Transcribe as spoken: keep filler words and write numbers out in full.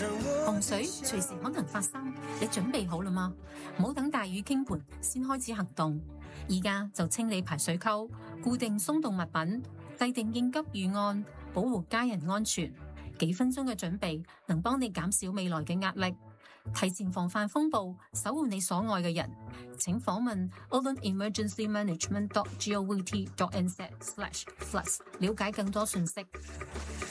洪水隨時可能發生，你準備好了嗎？唔好等大雨傾盆先開始行動，而家就清理排水溝，固定鬆動物品，制定應急預案，保護家人安全。幾分鐘嘅準備能幫你減少未來嘅壓力，提前防範風暴，守護你所愛嘅人。請訪問 auckland emergency management dot govt dot n z slash floods 了解更多信息。